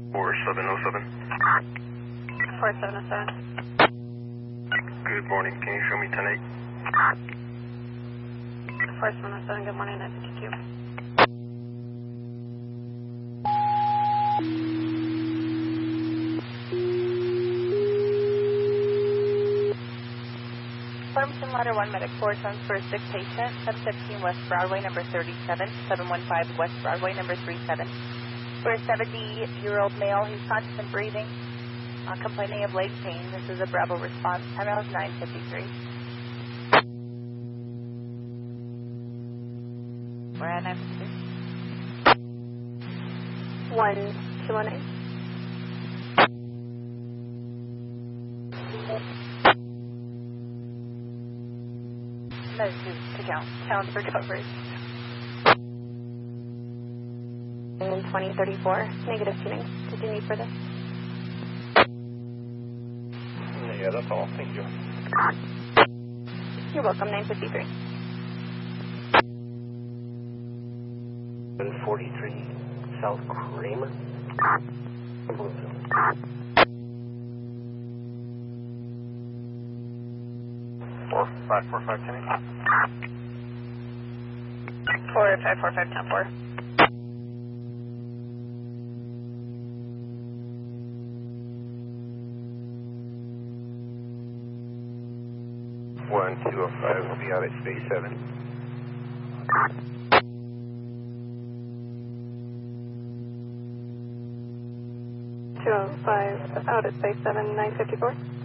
4707. 4707. Good morning. Can you show me 10-8? 4707, good morning, 952. Farmington Ladder 1 Medic 4 transfer a sick patient, 715 West Broadway, number 37, 715 West Broadway, number 37. For a 70-year-old male who's conscious and breathing, complaining of leg pain. This is a Bravo response. Time now is 9:53. We're at 9:53. 1218. That is to count for coverage. And 2034, negative tuning. Did you need for this? Yeah, that's all. Thank you. You're welcome, 953. 143 South Kramer. 4545 10. 4545 10-4. One 205 will be out at space 7. 205 out at space 7, 954.